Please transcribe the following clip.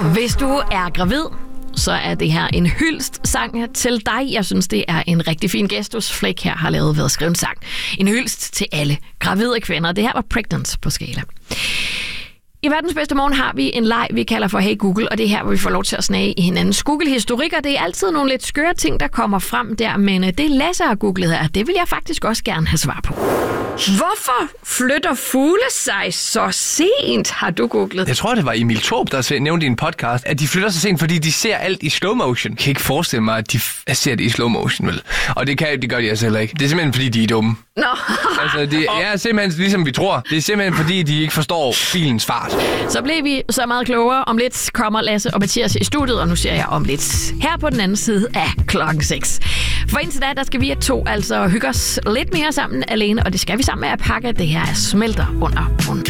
Hvis du er gravid, så er det her en hyldst-sang til dig. Jeg synes, det er en rigtig fin gestus. Flæk her har lavet ved at skrive en sang. En hyldst til alle gravide kvinder. Det her var Pregnant på skala. I verdens bedste morgen har vi en leg, vi kalder for Hey Google, og det er her, hvor vi får lov til at snage i hinandens Google-historik, og det er altid nogle lidt skøre ting, der kommer frem der, men det Lasse har googlet her, det vil jeg faktisk også gerne have svar på. Hvorfor flytter fugle sig så sent, har du googlet? Jeg tror, det var Emil Thorup, der nævnte i en podcast, at de flytter sig sent, fordi de ser alt i slow motion. Jeg kan ikke forestille mig, at de ser det i slow motion, vel? Og det gør de altså heller ikke. Det er simpelthen, fordi de er dumme. Nå. Altså, det er simpelthen ligesom vi tror. Det er simpelthen, fordi de ikke forstår bilens fart. Så blev vi så meget klogere. Om lidt kommer Lasse og Mathias i studiet, og nu ser jeg om lidt her på den anden side af 6:00. For indtil da, der skal vi to altså hygge os lidt mere sammen alene, og det skal vi sammen med at pakke. Det her smelter under munden.